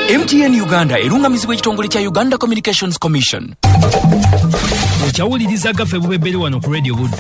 MTN Uganda erungamizibwa ekitongole kya Uganda Communications Commission. Okyawuliriza gaffe bubebberi wano ku Radio Buddu.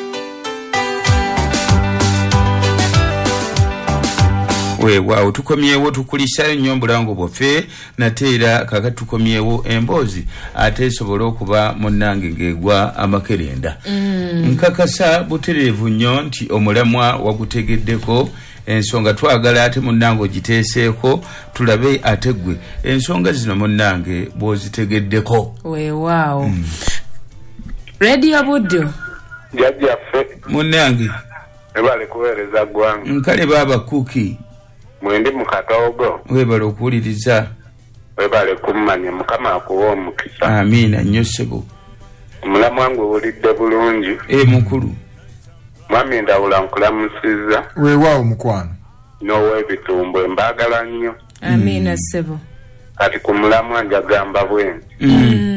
Wewa tukomyewo tukulisa nnyo bulango bwaffe nateera kaka tukomyewo emboozi ate esobola okuba munnange ngegwa amakerenda. Nkakasa butereevu nnyo nti omulamwa wagutegeddeko ensonga twagala ate munnange ogiteeseeko tulabe ate gwe ensonga zino munnange bw'ozitegeddeko. Weewaawo. Radio Buddu. Jajjaffe. Munnange. Ebale kuweereza ggwanga. Nkale baaba Kuki. Mwendi mu Katoogo. Weebale okuwuliriza. Weebale kummanya Mukama akuwa omukisa. Amiina nnyo ssebo. Omulamu wange owulidde bulungi. Mukulu. Mwami Ndawula nkulamusizza. Weewaawo mukwano. N'ow'ebitumbo mbaagala nnyo. Amiina ssebo. Kati ku mulamwa njagamba bwenti.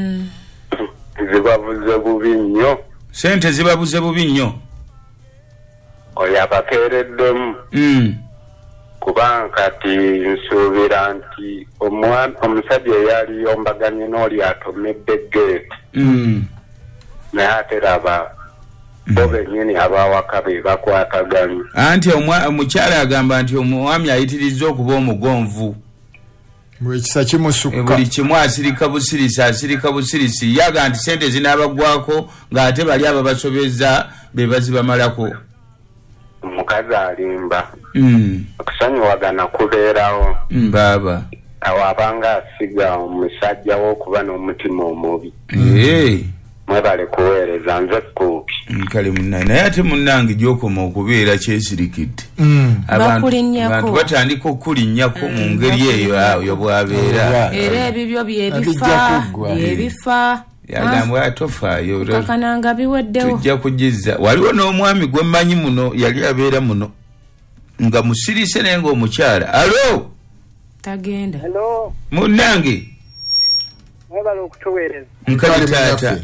Zibabuze bubi nnyo. Sente zibabuze bubi nnyo. Oyo abakeereddemu. Kubanga kati nsuubira nti omusajja eyali yombaganye n'oli atomedde geeti. Naye ate raba bo bennyini abawaka be bakwataganye. Anti omukyala agamba nti omwami ayitirizza okuba omugonvu. Ekisa kimusukka. Buli kimu asirika busirisi yaga nti sente zinaabagwako ng'ate bali ababasobeza be bazibamalako. Omukazi alimba. Okusonyiwagana kubeerawo. Baba. Awo abanga asiga omusajja w'okuba n'omutima omubi. Mwebale kuweereza nze Kuupi. Kale munnange naye ate munnange gy'okoma okubeera kyesirikidde. Abantu batandika okulinnyako mu ngeri eyo bw'abeera. Era ebibyo byebifa. Yagambwa atofaayo. Kakananga biweddewo. Tujja kugizza. Waliwo n'omwami gwe mmanyi muno yali abeera muno. Nga musirise naye ng'omukyala. Alo? Tagenda. Hello. Munnange. Mwebale okutuweereza. Nkali taata.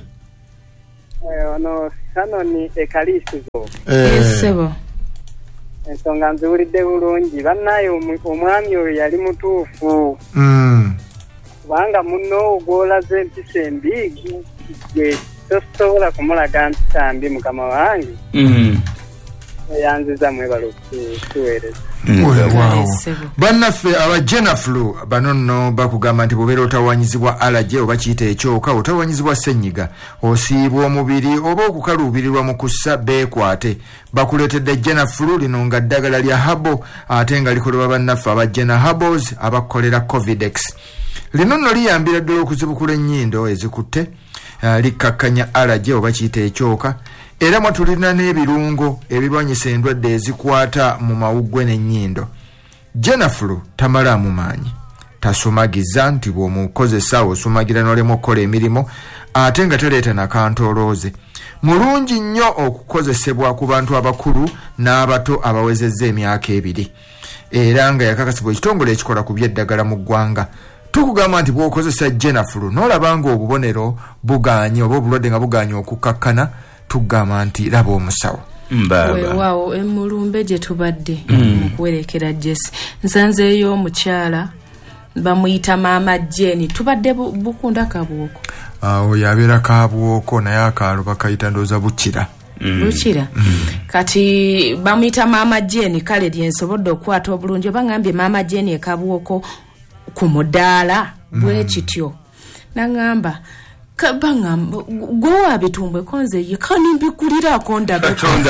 Hano ni Ekalistizo. Sebo. Ensonga nziwulidde bulungi. Bannaye omwami oyo yali mutuufu. Kubanga munno gw'olaze empisa embi gwe tosobola kumulaga mpisa mbi mukama wange. Yanziza mwebale okutuweereza. Bannaffe aba Jenaflu bano nno bakugamba nti bw'obeera otawanyizibwa allergy oba kiyita ekyoka otawanyizibwa ssenyiga osiibwa omubiri oba okukaluubirirwa mu kussa beekwate bakuleetedde Jenaflu lino nga ddagala lya habo ate nga likolebwa bannaffe aba Jena Habos abakolera Covidex. Lino nno liyambira ddala okuzibukula ennyindo ezikutte likkakkanya allergy oba kiyita ekyoka era mwatulina n'ebirungo ebirwanyisa endwadde ezikwata mu mawuggwe n'ennyindo. Jenaflu tamala mu maanyi tasomagiza nti bw'omukozesa osomagira n'olema okukola emirimu ate nga taleeta nakantoolooze. Mulungi nnyo okukozesebwa ku bantu abakulu n'abato abawezezza emyaka 2 era nga yakakasibwa ekitongole ekikola ku by'eddagala mu ggwanga. Tukugamba nti bw'okozesa Jenaflu n'olabanga obubonero buganye oba obulwadde nga buganye okukkakkana tugamba nti laba omusawo. Weewaawo emulumbe gye tubadde okuwerekera Jesse nsanzeeyo omukyala bamuyita maama Jeni tubadde bukunda kabwoko. Awo yabeera kabwoko naye akaalo bakayita ndooza bukira. Bukira. Kati bamuyita maama Jeni kale lyensobodde okukwata obulungi oba ngambye maama Jeni ekabwoko ku mudaala bwe kityo. Nangamba kabangamba gowa bitumbwe konze yikani mbikulirako ndabatonda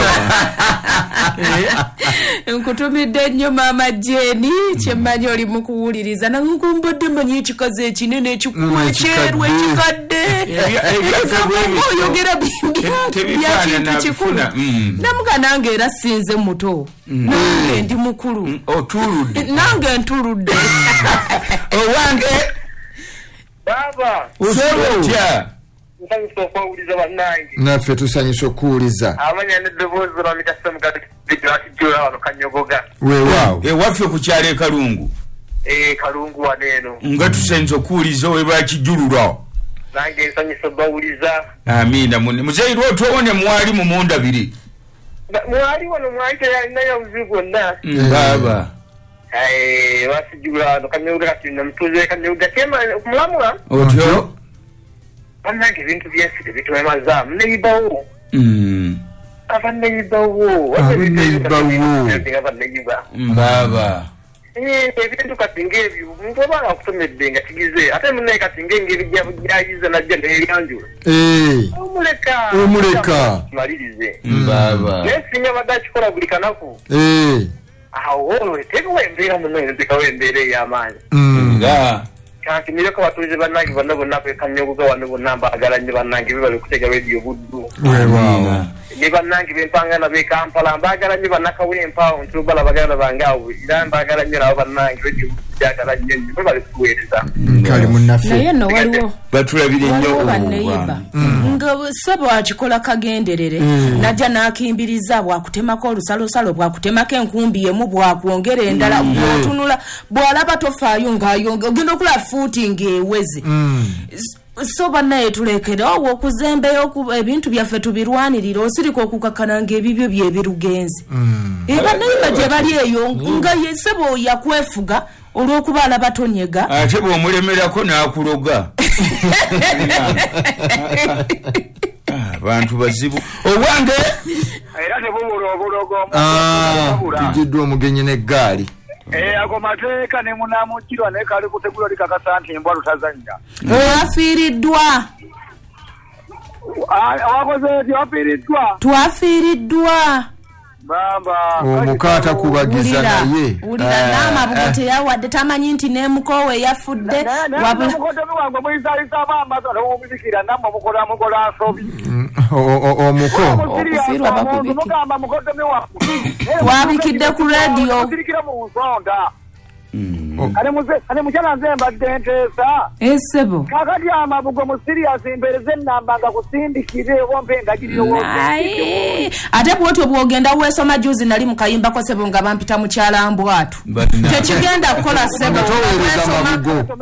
nkutumidde nnyo maama Jeni kyemmanyi oli mu kuwuliriza nangumbadde manyi ekikaze ekinene ekikuwa ekyeru ekikadde oyogera byakintu kikulu namuga nange era sinze muto nange ndi mukulu nange ntuludde owange Baba. Usebotya. Nsanyusa okuwuliza bannange. Naffe tusanyusa okuwuliza. Amanya n'eddoboozi lwa mitasa mugati kijjula wano Kanyogoga. Weewaawo. Waffe ku kyalo e Kalungu. Kalungu waneeno. Nga tusenza okuwuliza we bakijjululwa. Nange nsanyusa bawuliza. Amiina muzeyi lwotowone mwali mu mundabiri. Mwali wano mwali teyalinayo obuzibu bwonna. Baba. wasijula nokanyuga kati namtuze kanyuga kema kumulamula otyo banange ibintu byensire bitwemaza mneyibawo abaneyibawo baba ebintu kati ng'ebyo omuntu obanga akutomedde nga kigize ate munaye kati ng'engeri gyayiza najja neeryanjula omuleka malirize baba naye singa badde akikola buli kanaku awo tekawo embeera munaye tekawo embeera ey'amaanyi nga kankimireko batuuze bannange bonna bonna kwekanyogoga wano bonna mbaagala nnyo bannange bebali okutega radio buddu ne bannange bempangana b'e Kampala mbaagala nnyo bannakawempa ntubala baganda bange awo era mbaagala nnyo nabo bannange radio njagala nnyo nnyo bebali kuweereza kale munnaffe naye nno waliwo batulabire nnyo banneyiba nga sebo akikola kagenderere najja n'akimbiriza bwakutemako olusalosalo bwakutemako enkumbi emu bwakwongera endala bwotunula bw'alaba tofaayo ng'ayonga ogenda okulaba fuuti ng'eweze so bannaye tulekerewo okuzembeyo ebintu byaffe tubirwanirira osirika okukakana ng'ebibyo byebirugenzi bannayiba gye bali eyo nga yesebo yakwefuga olw'okuba alaba tonyega ate bw'omulemerako n'akuloga abantu bazibu obwange era nebubula obulogo tujiddwa omugenyi n'eggaali ago mateeka ne munamukirwa naye kali kutegula likakasa nti embwa lutazanya twafiiriddwa wakoze eti wafiiriddwa twafiiriddwa bamba omukaata kubagiza naye wulira n'amabugo teyawadde tamanyi nti n'emukoowe yafudde wabula mukodomi wange muyisayisa amaaso n'omubikira nammwe mukola nsobi omuko okufiirwa bakubiki mugamba mukodomi wange twabikidde ku radio musirikira mu nsonda ale mukyala nze mbadde nteesa esebo kakati amabugo mu siriasi mbereze ennamba nga kusindikire ompe endagiriro ate bwotyo bwogenda weesoma juzi nali mu kayimbako sebo nga bampita mukyala mbwatu tekigenda kukola sebo toweereza mabugo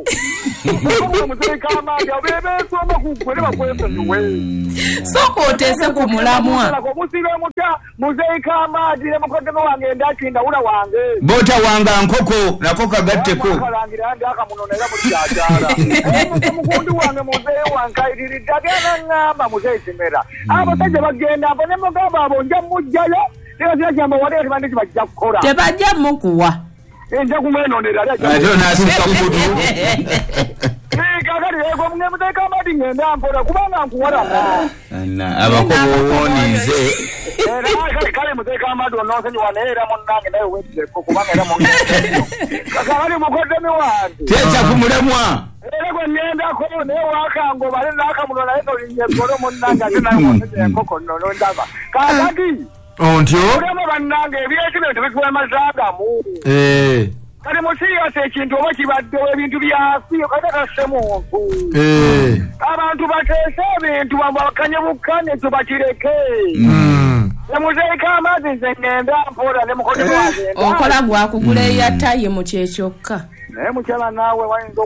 sooka oteese ku mulamwa muzeika amaadi ne mukodeme wange ndakindawula wange bota wanga nkoko nako kagatteko kalangira ndi akamunono era mukyajala mukundi wange muzeeyi wankayiriridde agenda ngamba muzeeyi kimera abasajja bagenda mbo ne mugamba abo nja mujjayo era kira kyamba wali ekibande kibajja kukola tebajja mukuwa nja kumwenonera ate onaasika kutu kakati ego muzeeka amaadi ngenda mpola kubanga nkuwalana abakobowoninze kale muzeeka amaadi ononsenyi waneera munnange naye weteko kubanga era kakali mukodemi wange teca ku mulemwa era gwe ngendako naye wakango bale nakamuno naye tolinye golo munnange ate naye wonsenyi enkoko nono ndaba kakati ontyo olema bannange ebyekibyo tebikuwemazagamu kati musiriyasi ekintu oba kibaddewo ebintu byasiyo kata kasse muntu abantu bateese ebintu bakanye bukkane tubakireke nemuzeeka amaazi nze ngenda mpola ne mukodemi wagenda okola gwakugula eyataye mu kyekyokka naye mukyala naawe wayinza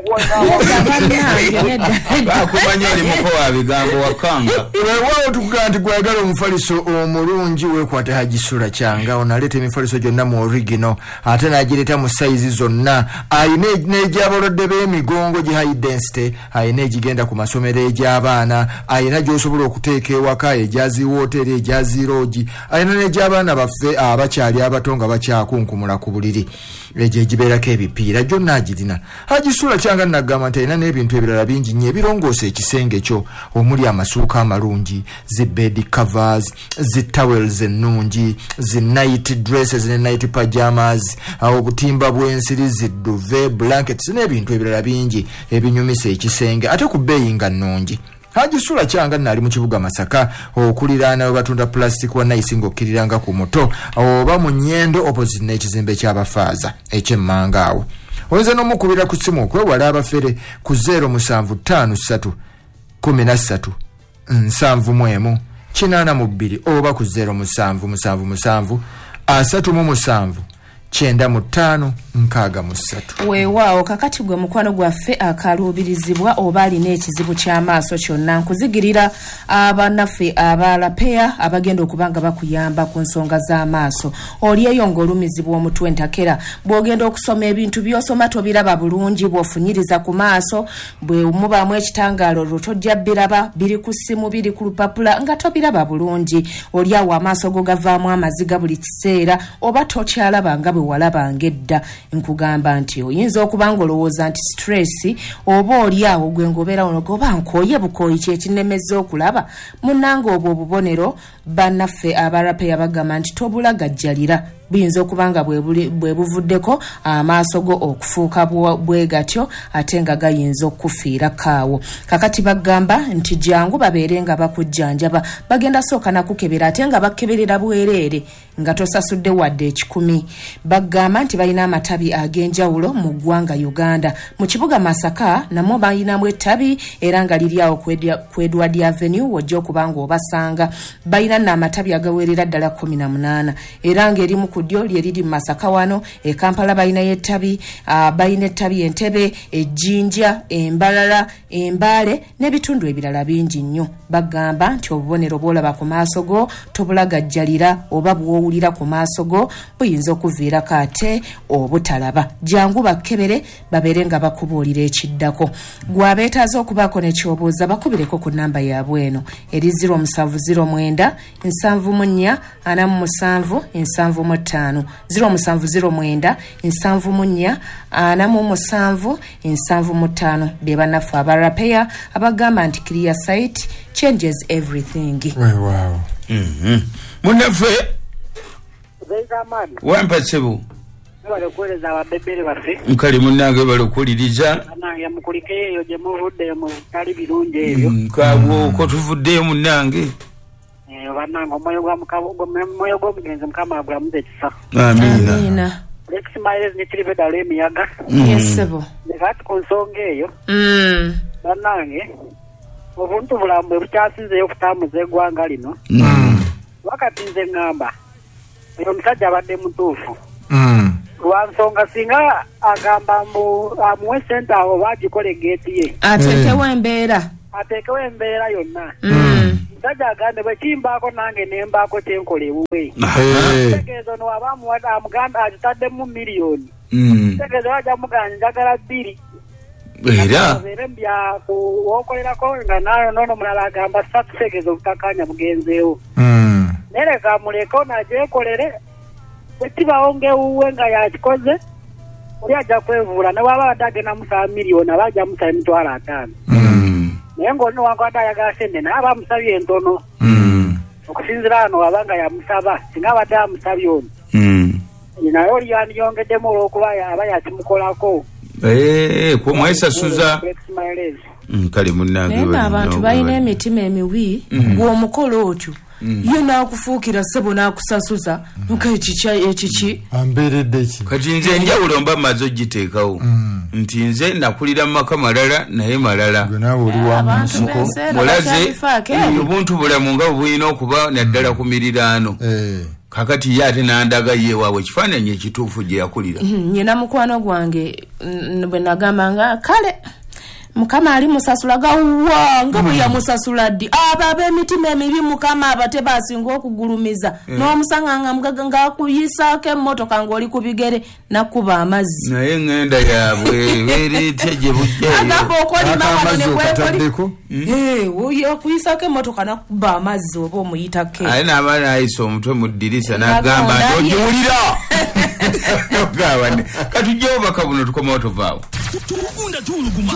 bakumanya oli muko wa bigambo wakanga weewaawo tukugaa nti gwagala omufaliso omulungi weekwate hagisula kyanga onaleeta emifaliso gyonna mu origino ate n'agireeta mu sayizi zonna ayina n'egyabalwadde b'emigongo gye high density ayina egigenda ku masomero egy'abaana ayina gy'osobola okuteeka ewaka egyazi wooteri egyazi roogi ayina n'egy'abaana baffe abakyali abato nga bakyakunkumula ku buliri egyo egibeerako ebipiira gyonna agirina agisula kyanga nagamba nti alina n'ebintu ebirala bingi nnyo ebirongoosa ekisenge kyo omuli amasuuka amalungi zi bed covers zi towels ennungi zi night dresses ne night pajamas obutimba bw'ensiri zi duvet blankets n'ebintu ebirala bingi ebinyumisa ekisenge ate ku bbeeyi nga nnungi agisula kyanga nali mu kibuga Masaka okuliraana we batunda plastic wa nice ng'okkiriranga ku muto oba mu Nnyendo opposite n'ekizimbe ky'abafaaza eky'emmanga awo oyinza n'omukubira ku ssimu okwewala abafere ku 0753 13 71 82 oba ku 0777 37 9563. Weewaawo kakati gwe mukwano gwaffe akaluubirizibwa oba alina ekizibu ky'amaaso kyonna nkuzigirira abannaffe abalapeya abagenda okubanga bakuyamba ku nsonga z'amaaso. Oli eyo ng'olumizibwa omutwe entakera bw'ogenda okusoma ebintu by'osoma tobiraba bulungi bw'ofunyiriza ku maaso bwe mubaamu ekitangaalo lwo tojja biraba biri ku ssimu biri ku lupapula nga tobiraba bulungi. Oli awo amaaso go gavaamu amaziga buli kiseera oba tokyalaba nga bwe walabanga edda. Nkugamba nti oyinza okuba ng'olowooza nti stress oba oli awo gwe ngobeera onogoba nkooye bukooyi kyekinemeza okulaba munnanga obwo obubonero bannaffe abarapeya bagamba nti tobulagajjalira buyinza okuba nga bwe buvuddeko amaaso go okufuuka bwe gatyo ate nga gayinza okufiira kaawo. Kakati bagamba nti jangu babeere nga bakujjanjaba bagenda sooka nakukebera ate nga bakeberera bwereere nga tosasudde wadde 10. Bagamba nti balina amatabi ag'enjawulo mu ggwanga Uganda. Mu kibuga Masaka namwo balinamu ettabi era nga liri awo ku Edward Avenue wojja okuba ng'obasanga. Balina n'amatabi agawerera ddala 18 era ng'erimu ku ddyo lyeriri mu Masaka wano e Kampala balinayo ettabi, balina ettabi Entebbe, Ejjinja, Embalala, Embaale n'ebitundu ebirala bingi nnyo. Bagamba nti obubonero bw'olaba ku maaso go tobulagajjalira oba bw'owulira ku maaso go buyinza okuviirako ate obutalaba. Jangu bakkebere babeere nga bakubuulira ekiddako. Gwabeetaaza okubaako n'ekyobuuza bakubireko ku nnamba yaabwe eno eri 0709 74 47 75 0709 74 47 75 be bannaffe abarapeya abagamba nti clear sight changes everything. Wow. Munnaffe wampa sebu bale kueleza ababebere baffe nkali munnange bale okuwuliriza nange mukulike eyo gye muvudde mu tali birungi ebyo kawo ko tuvuddeyo munnange bannange omwoyo gw'omugenzi mukama agulamuza ekisa. Amina. Lex Miles ne Tribedalo emiyaga. Yes sebo. Kati ku nsonga eyo bannange obuntu bulamu bwe bukyasinzeyo okutambuza eggwanga lino wakati nze ngamba oyo omusajja abadde mutuufu lwansonga singa agamba amuwe sente awo bagikola geeti ye ateekewo embeera yonna musajja agambe bwe kimbaako nange nembaako kyenkola ewuwe tegeezo no waba amuganda agitaddemu miliyoni tegeezo wajja muganda njagala 2 era mbya wokolerako nga nayo nono mulala agamba 3 tegeezo obutakanya bugenzeewo nereka muleko najekolere bwekibawo ng'ewuwe nga yakikoze oli ajja kwevuula ne waba badde agenda musaba miliyoni aba ajja musaba emitwalo 5 naye ng'olino wankwata ayagala sente naye aba amusabye entono okusinzira wano waba nga yamusaba singa abadde amusabye ono naye oli yandiyongeddemu olw'okuba aba yakimukolako kumwesasuza kale munnange naye abantu balina emitima emibi gw'omukolo otyo ye n'akufuukira ssebo n'akusasuza nuko ekiki ambeeredde ki kati nze enjawulo mba maze ogiteekawo nti nze nakulira mu maka malala naye malala naawe oli wa munsiko mulaze obuntu bulamu nga bwulina okuba naddala ku miriraano kakati ye ate nandaga yeewaabwe ekifaananyi ekituufu gye yakulira nyina mukwano gwange bwe nagambanga kale mukama ali musasula gawa nga bwe yamusasula ddi abo ab'emitima emibi mukama abate basinga okugulumiza n'omusanga nga akuyisaako emmotoka ng'oli ku bigere nakuba amazzi naye ngenda yaabwe beereetya gye bujjayo agamba okolimawanebwekoliako okuyisaako emmotoka nakuba amazzi oba omuyitako aye naaba naayisa omutwe mu ddirisa n'agamba nti ogiwulira katujjawo baka buno tukomawo tovaawo tukunda tuluguma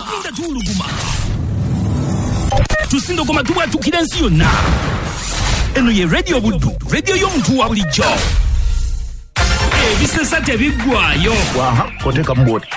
tusindogoma tubwatukira ensi yonna eno ye radio buddu radio y'omuntu wa bulijjo ebisesa tebiggwayo koteka mboti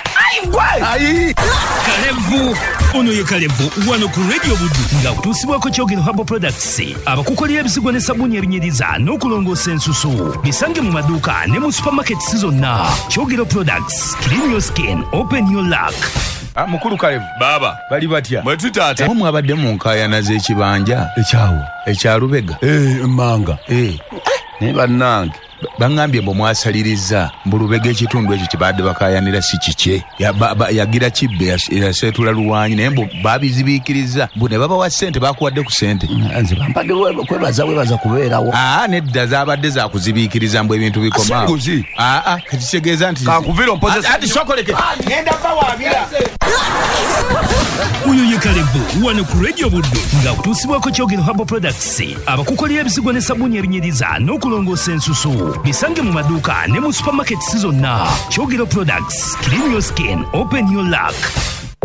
Kalevu ono ye Kalevu wano ku radio buddu nga kutusibwako Kyogero Herbal Products abakukolera ebisigo ne sabuni ebinyiriza n'okulongoosa ensusu bisange mu maduuka ne mu supermarkets zonna. Kyogero Products, clean your skin, open your luck. Mukulu Kalevu baba bali batya mwetu taata omwe abadde mu nkaayana z'ekibanja ekyawo ekyalubega manga ne bannange bangambye mbo mwasaliriza mbulubega ekitundu ekyo kibadde bakayanira si kike yagira kibbe yasetula luwanyi naye mbo babizibiikiriza mbu ne babawa ssente bakuwadde ku ssente nze bampadde webaza kubeerawo nedda zabadde zakuzibiikiriza mbu ebintu bikomaawo kakitegeeza nti kakuvira ati sokoleke ngenda bawaabira uyo ye Kalevu wano ku Radio Buddu nga kutuusibwako Kyogero Herbal Products abakukolera ebizigo ne sabbuuni ebinyiriza n'okulongoosa ensusu bisange mu maduuka ne mu supermarkets zonna. Kyogero Products, clean your skin, open your luck.